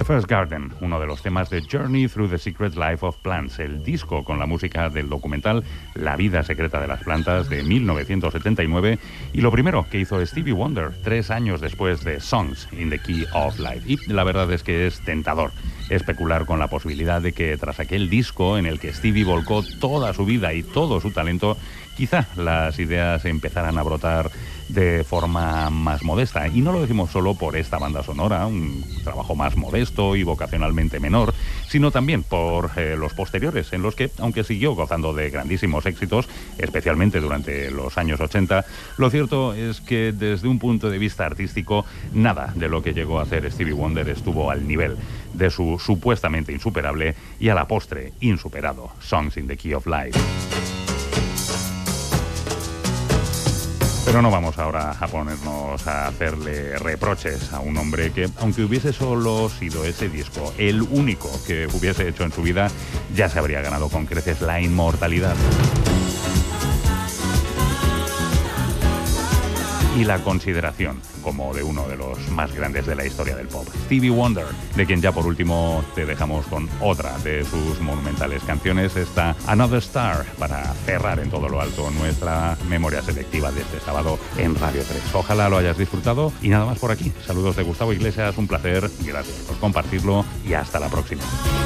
The First Garden, uno de los temas de Journey Through the Secret Life of Plants, el disco con la música del documental La vida secreta de las plantas de 1979 y lo primero que hizo Stevie Wonder 3 años después de Songs in the Key of Life. Y la verdad es que es tentador especular con la posibilidad de que tras aquel disco en el que Stevie volcó toda su vida y todo su talento, quizá las ideas empezaran a brotar de forma más modesta. Y no lo decimos solo por esta banda sonora, un trabajo más modesto y vocacionalmente menor, sino también por los posteriores, en los que, aunque siguió gozando de grandísimos éxitos, especialmente durante los años 80, lo cierto es que desde un punto de vista artístico, nada de lo que llegó a hacer Stevie Wonder estuvo al nivel de su supuestamente insuperable y a la postre insuperado Songs in the Key of Life. Pero no vamos ahora a ponernos a hacerle reproches a un hombre que, aunque hubiese solo sido ese disco el único que hubiese hecho en su vida, ya se habría ganado con creces la inmortalidad y la consideración como de uno de los más grandes de la historia del pop, Stevie Wonder, de quien ya por último te dejamos con otra de sus monumentales canciones, esta Another Star, para cerrar en todo lo alto nuestra memoria selectiva de este sábado en Radio 3. Ojalá lo hayas disfrutado y nada más por aquí. Saludos de Gustavo Iglesias, un placer, gracias por compartirlo y hasta la próxima.